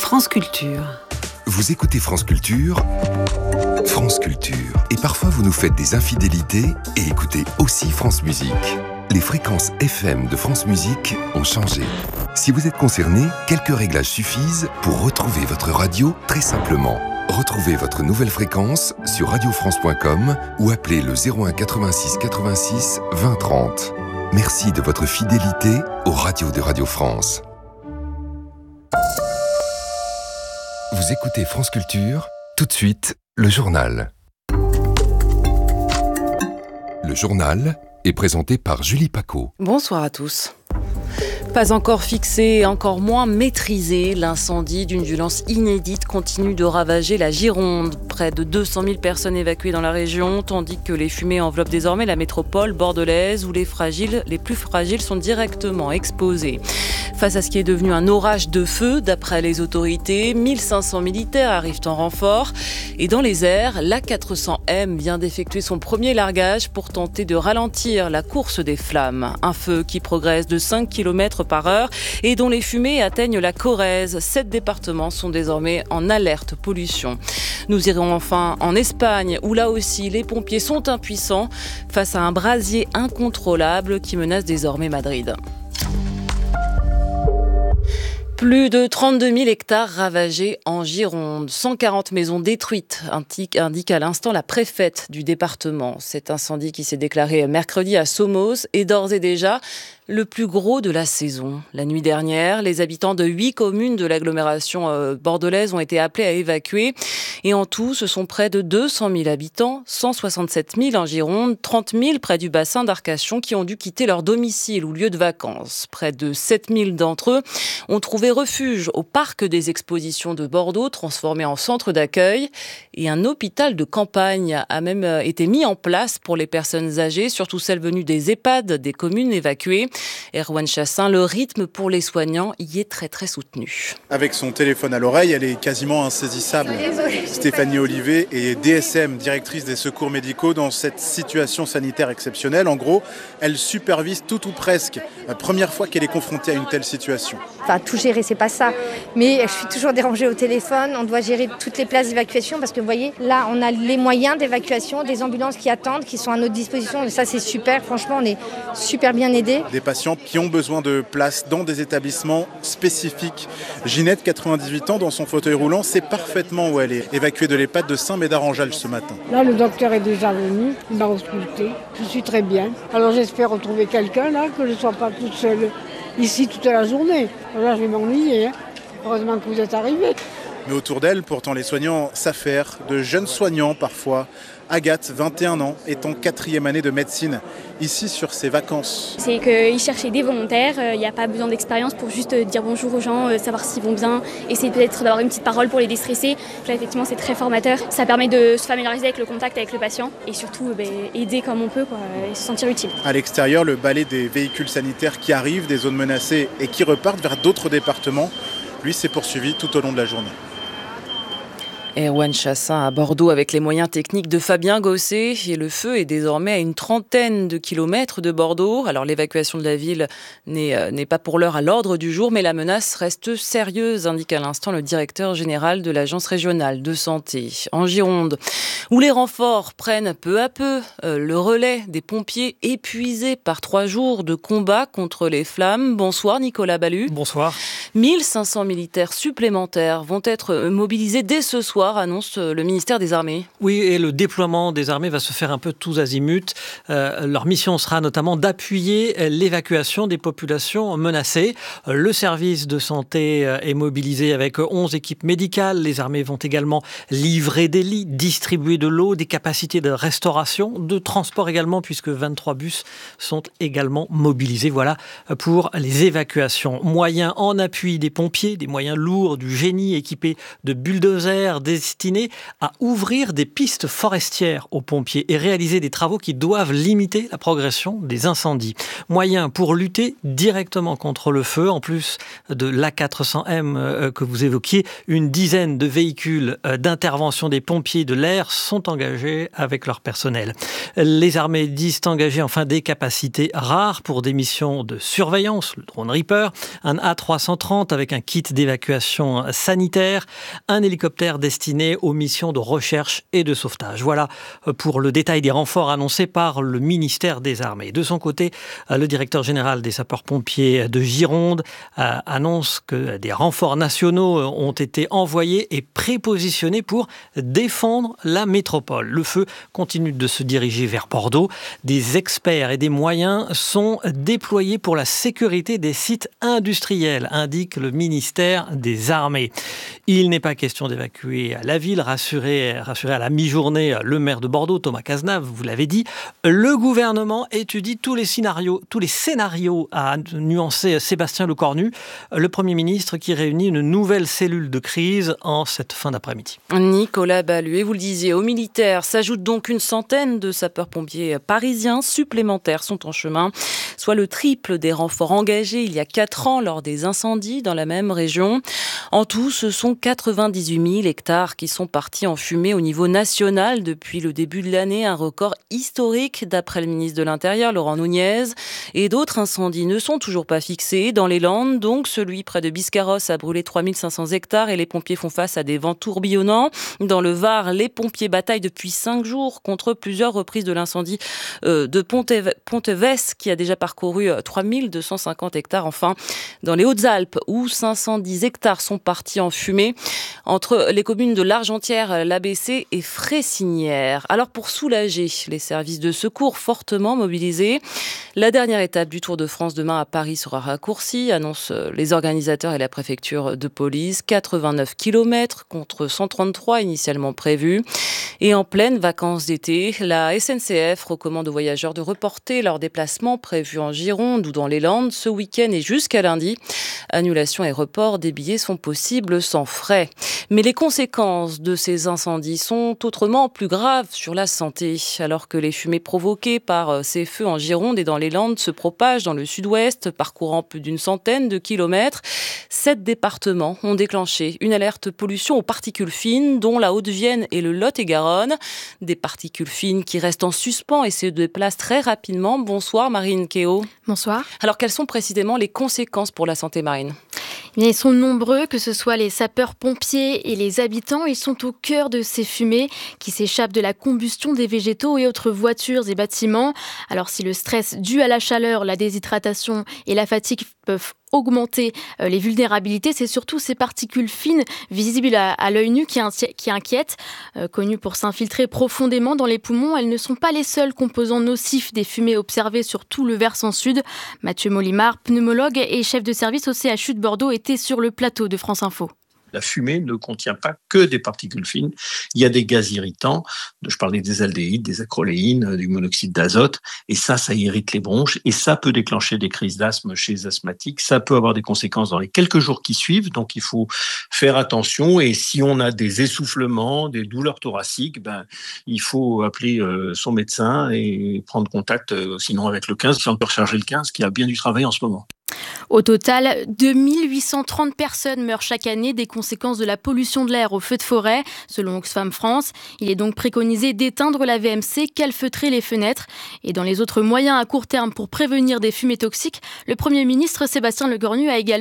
France Culture. Vous écoutez France Culture, France Culture. Et parfois vous nous faites des infidélités et écoutez aussi France Musique. Les fréquences FM de France Musique ont changé. Si vous êtes concerné, quelques réglages suffisent pour retrouver votre radio très simplement. Retrouvez votre nouvelle fréquence sur radiofrance.com ou appelez le 01 86 86 20 30. Merci de votre fidélité aux radios de Radio France. Vous écoutez France Culture, tout de suite, le journal. Le journal est présenté par Julie Paco. Bonsoir à tous. Pas encore fixé, encore moins maîtrisé, l'incendie d'une violence inédite continue de ravager la Gironde. Près de 200 000 personnes évacuées dans la région, tandis que les fumées enveloppent désormais la métropole bordelaise où les plus fragiles sont directement exposés. Face à ce qui est devenu un orage de feu, d'après les autorités, 1500 militaires arrivent en renfort. Et dans les airs, l'A400M vient d'effectuer son premier largage pour tenter de ralentir la course des flammes. Un feu qui progresse de 5 km par heure et dont les fumées atteignent la Corrèze. 7 départements sont désormais en alerte pollution. Nous irons enfin en Espagne où là aussi les pompiers sont impuissants face à un brasier incontrôlable qui menace désormais Madrid. Plus de 32 000 hectares ravagés en Gironde, 140 maisons détruites, indique à l'instant la préfète du département. Cet incendie qui s'est déclaré mercredi à Somos est d'ores et déjà le plus gros de la saison. La nuit dernière, les habitants de 8 communes de l'agglomération bordelaise ont été appelés à évacuer. Et en tout, ce sont près de 200 000 habitants, 167 000 en Gironde, 30 000 près du bassin d'Arcachon qui ont dû quitter leur domicile ou lieu de vacances. Près de 7 000 d'entre eux ont trouvé refuge au parc des expositions de Bordeaux, transformé en centre d'accueil. Et un hôpital de campagne a même été mis en place pour les personnes âgées, surtout celles venues des EHPAD, des communes évacuées. Erwan Chassin, le rythme pour les soignants y est très très soutenu. Avec son téléphone à l'oreille, elle est quasiment insaisissable. Stéphanie Olivet est DSM, directrice des secours médicaux dans cette situation sanitaire exceptionnelle. En gros, elle supervise tout ou presque. La première fois qu'elle est confrontée à une telle situation. Enfin, tout gérer, c'est pas ça. Mais je suis toujours dérangée au téléphone. On doit gérer toutes les places d'évacuation parce que vous voyez, là, on a les moyens d'évacuation, des ambulances qui attendent, qui sont à notre disposition. Et ça, c'est super. Franchement, on est super bien aidés. Des patients qui ont besoin de place dans des établissements spécifiques. Ginette, 98 ans, dans son fauteuil roulant, sait parfaitement où elle est. Évacuée de l'EHPAD de Saint-Médard-en-Jalles ce matin. Là, le docteur est déjà venu, il m'a ausculté. Je suis très bien. Alors j'espère retrouver quelqu'un là, que je ne sois pas toute seule ici toute la journée. Là, je vais m'ennuyer. Heureusement que vous êtes arrivés. Mais autour d'elle, pourtant, les soignants s'affairent, de jeunes soignants parfois. Agathe, 21 ans, est en 4e année de médecine, ici sur ses vacances. C'est qu'ils cherchaient des volontaires, il n'y a pas besoin d'expérience pour juste dire bonjour aux gens, savoir s'ils vont bien, essayer peut-être d'avoir une petite parole pour les déstresser. Là, effectivement, c'est très formateur. Ça permet de se familiariser avec le contact avec le patient et surtout aider comme on peut, et se sentir utile. À l'extérieur, le balai des véhicules sanitaires qui arrivent des zones menacées et qui repartent vers d'autres départements, lui, s'est poursuivi tout au long de la journée. Erwan Chassin à Bordeaux avec les moyens techniques de Fabien Gosset et le feu est désormais à une trentaine de kilomètres de Bordeaux. Alors l'évacuation de la ville n'est pas pour l'heure à l'ordre du jour, mais la menace reste sérieuse, indique à l'instant le directeur général de l'Agence régionale de santé. En Gironde, où les renforts prennent peu à peu le relais des pompiers épuisés par 3 jours de combat contre les flammes. Bonsoir Nicolas Ballu. Bonsoir. 1500 militaires supplémentaires vont être mobilisés dès ce soir, annonce le ministère des Armées. Oui, et le déploiement des armées va se faire un peu tous azimuts. Leur mission sera notamment d'appuyer l'évacuation des populations menacées. Le service de santé est mobilisé avec 11 équipes médicales. Les armées vont également livrer des lits, distribuer de l'eau, des capacités de restauration, de transport également, puisque 23 bus sont également mobilisés. Voilà pour les évacuations. Moyens en appui des pompiers, des moyens lourds, du génie équipé de bulldozers, destiné à ouvrir des pistes forestières aux pompiers et réaliser des travaux qui doivent limiter la progression des incendies. Moyen pour lutter directement contre le feu, en plus de l'A400M que vous évoquiez, une dizaine de véhicules d'intervention des pompiers de l'air sont engagés avec leur personnel. Les armées disent engager enfin des capacités rares pour des missions de surveillance, le drone Reaper, un A330 avec un kit d'évacuation sanitaire, un hélicoptère destiné aux missions de recherche et de sauvetage. Voilà pour le détail des renforts annoncés par le ministère des Armées. De son côté, le directeur général des sapeurs-pompiers de Gironde annonce que des renforts nationaux ont été envoyés et prépositionnés pour défendre la métropole. Le feu continue de se diriger vers Bordeaux. Des experts et des moyens sont déployés pour la sécurité des sites industriels, indique le ministère des Armées. Il n'est pas question d'évacuer la ville, rassuré à la mi-journée le maire de Bordeaux, Thomas Cazenave, vous l'avez dit. Le gouvernement étudie tous les scénarios, a nuancé Sébastien Lecornu, le Premier ministre qui réunit une nouvelle cellule de crise en cette fin d'après-midi. Nicolas Balluet, vous le disiez, aux militaires s'ajoute donc une centaine de sapeurs-pompiers parisiens supplémentaires sont en chemin, soit le triple des renforts engagés il y a 4 ans lors des incendies dans la même région. En tout, ce sont 98 000 hectares qui sont partis en fumée au niveau national depuis le début de l'année, un record historique d'après le ministre de l'Intérieur, Laurent Nunez. Et d'autres incendies ne sont toujours pas fixés. Dans les Landes, donc, celui près de Biscarrosse a brûlé 3500 hectares et les pompiers font face à des vents tourbillonnants. Dans le Var, les pompiers bataillent depuis 5 jours contre plusieurs reprises de l'incendie de Pontevès qui a déjà parcouru 3250 hectares. Enfin, dans les Hautes-Alpes, où 510 hectares sont partis en fumée entre les communes de l'Argentière, l'Abbé-Cé et Fressinière. Alors pour soulager les services de secours fortement mobilisés, la dernière étape du Tour de France demain à Paris sera raccourcie, annoncent les organisateurs et la préfecture de police. 89 km contre 133 initialement prévus. Et en pleine vacances d'été, la SNCF recommande aux voyageurs de reporter leurs déplacements prévus en Gironde ou dans les Landes ce week-end et jusqu'à lundi. Annulation et report des billets sont possibles sans frais. Mais les conséquences de ces incendies sont autrement plus graves sur la santé. Alors que les fumées provoquées par ces feux en Gironde et dans les Landes se propagent dans le sud-ouest, parcourant plus d'une centaine de kilomètres, 7 départements ont déclenché une alerte pollution aux particules fines, dont la Haute-Vienne et le Lot-et-Garonne. Des particules fines qui restent en suspens et se déplacent très rapidement. Bonsoir Marine Kéo. Bonsoir. Alors quelles sont précisément les conséquences pour la santé marine ? Ils sont nombreux, que ce soit les sapeurs-pompiers et les habitants. Ils sont au cœur de ces fumées qui s'échappent de la combustion des végétaux et autres voitures et bâtiments. Alors si le stress dû à la chaleur, la déshydratation et la fatigue peuvent augmenter les vulnérabilités, c'est surtout ces particules fines visibles à l'œil nu qui inquiètent. Connues pour s'infiltrer profondément dans les poumons, elles ne sont pas les seuls composants nocifs des fumées observées sur tout le versant sud. Mathieu Molimar, pneumologue et chef de service au CHU de Bordeaux, était sur le plateau de France Info. La fumée ne contient pas que des particules fines. Il y a des gaz irritants. Je parlais des aldéhydes, des acroléines, du monoxyde d'azote. Et ça irrite les bronches. Et ça peut déclencher des crises d'asthme chez les asthmatiques. Ça peut avoir des conséquences dans les quelques jours qui suivent. Donc, il faut faire attention. Et si on a des essoufflements, des douleurs thoraciques, il faut appeler son médecin et prendre contact, sinon avec le 15, si on peut recharger le 15, qui a bien du travail en ce moment. Au total, 2830 personnes meurent chaque année des conséquences de la pollution de l'air au feu de forêt, selon Oxfam France. Il est donc préconisé d'éteindre la VMC, calfeutrer les fenêtres. Et dans les autres moyens à court terme pour prévenir des fumées toxiques, le Premier ministre Sébastien Lecornu a également